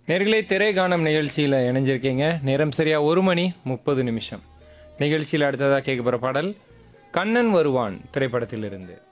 நேர்களே திரைகானம் நிகழ்ச்சியில் இணைஞ்சிருக்கீங்க. நேரம் சரியா 1:30 நிமிஷம். நிகழ்ச்சியில் அடுத்ததாக கேட்க போகிற பாடல் கண்ணன் வருவான் திரைப்படத்திலிருந்து.